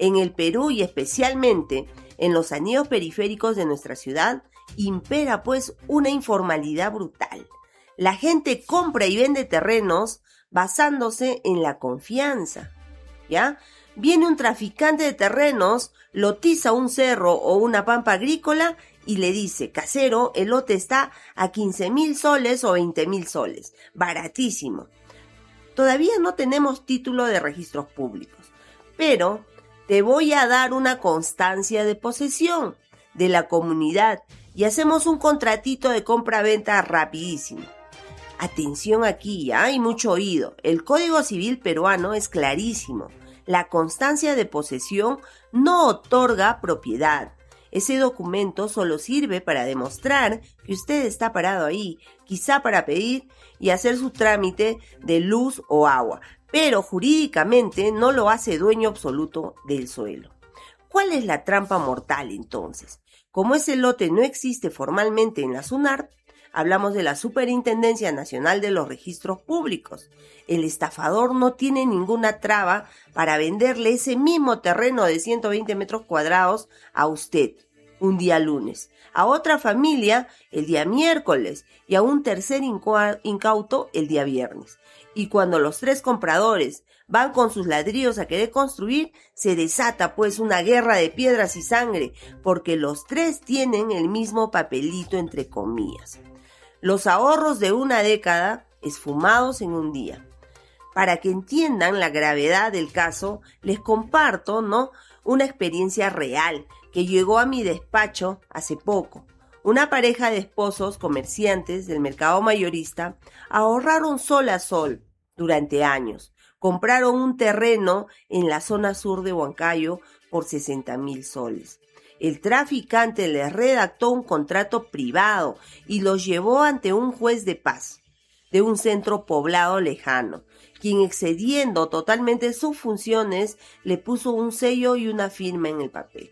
En el Perú y especialmente en los anillos periféricos de nuestra ciudad, impera pues una informalidad brutal. La gente compra y vende terrenos basándose en la confianza, ¿ya? Viene un traficante de terrenos, lotiza un cerro o una pampa agrícola y le dice: casero, el lote está a 15,000 soles o 20,000 soles, baratísimo. Todavía no tenemos título de registros públicos, pero te voy a dar una constancia de posesión de la comunidad y hacemos un contratito de compra-venta rapidísimo. Atención aquí, hay mucho oído. El Código Civil peruano es clarísimo. La constancia de posesión no otorga propiedad. Ese documento solo sirve para demostrar que usted está parado ahí, quizá para pedir y hacer su trámite de luz o agua, pero jurídicamente no lo hace dueño absoluto del suelo. ¿Cuál es la trampa mortal entonces? Como ese lote no existe formalmente en la SUNAR, hablamos de la Superintendencia Nacional de los Registros Públicos. El estafador no tiene ninguna traba para venderle ese mismo terreno de 120 metros cuadrados a usted un día lunes, a otra familia el día miércoles y a un tercer incauto el día viernes. Y cuando los tres compradores van con sus ladrillos a querer construir, se desata pues una guerra de piedras y sangre, porque los tres tienen el mismo papelito entre comillas. Los ahorros de una década esfumados en un día. Para que entiendan la gravedad del caso, les comparto, una experiencia real que llegó a mi despacho hace poco. Una pareja de esposos comerciantes del mercado mayorista ahorraron sol a sol durante años. Compraron un terreno en la zona sur de Huancayo por 60,000 soles. El traficante les redactó un contrato privado y los llevó ante un juez de paz de un centro poblado lejano, quien, excediendo totalmente sus funciones, le puso un sello y una firma en el papel.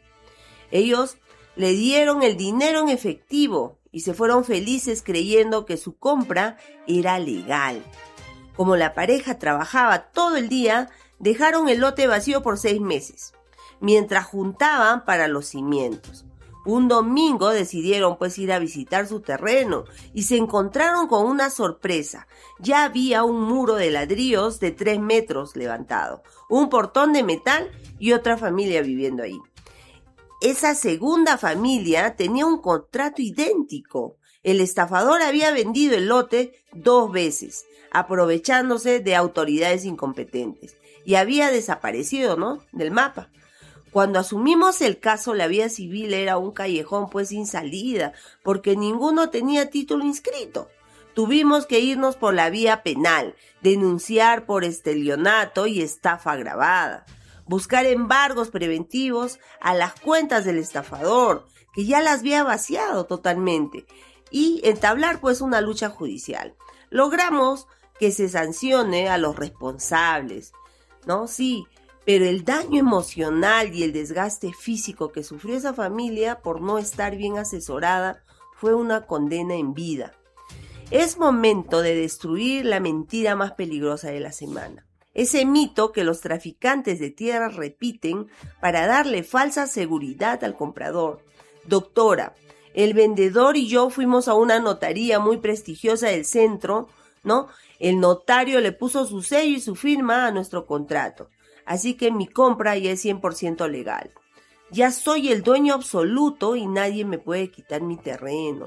Ellos le dieron el dinero en efectivo y se fueron felices creyendo que su compra era legal. Como la pareja trabajaba todo el día, dejaron el lote vacío por 6 meses, mientras juntaban para los cimientos. Un domingo decidieron pues ir a visitar su terreno y se encontraron con una sorpresa. Ya había un muro de ladrillos de 3 metros levantado, un portón de metal y otra familia viviendo ahí. Esa segunda familia tenía un contrato idéntico. El estafador había vendido el lote 2 veces, aprovechándose de autoridades incompetentes, y había desaparecido, del mapa. Cuando asumimos el caso, la vía civil era un callejón pues sin salida, porque ninguno tenía título inscrito. Tuvimos que irnos por la vía penal, denunciar por estelionato y estafa agravada, buscar embargos preventivos a las cuentas del estafador, que ya las había vaciado totalmente, y entablar pues una lucha judicial. Logramos que se sancione a los responsables, Sí, pero el daño emocional y el desgaste físico que sufrió esa familia por no estar bien asesorada fue una condena en vida. Es momento de destruir la mentira más peligrosa de la semana. Ese mito que los traficantes de tierras repiten para darle falsa seguridad al comprador. Doctora, el vendedor y yo fuimos a una notaría muy prestigiosa del centro, El notario le puso su sello y su firma a nuestro contrato. Así que mi compra ya es 100% legal. Ya soy el dueño absoluto y nadie me puede quitar mi terreno.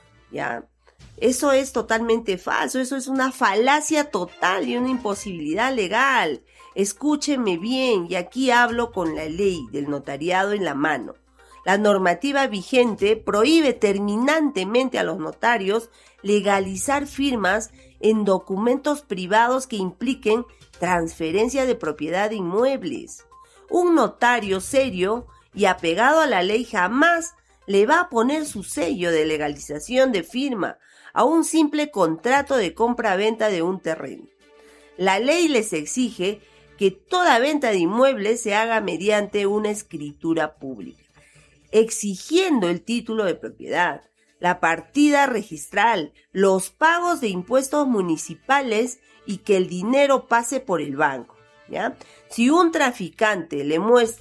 Ya, eso es totalmente falso, eso es una falacia total y una imposibilidad legal. Escúcheme bien, y aquí hablo con la ley del notariado en la mano. La normativa vigente prohíbe terminantemente a los notarios legalizar firmas en documentos privados que impliquen transferencia de propiedad de inmuebles. Un notario serio y apegado a la ley jamás le va a poner su sello de legalización de firma a un simple contrato de compra-venta de un terreno. La ley les exige que toda venta de inmuebles se haga mediante una escritura pública, exigiendo el título de propiedad, la partida registral, los pagos de impuestos municipales y que el dinero pase por el banco, ¿ya? Si un traficante le muestra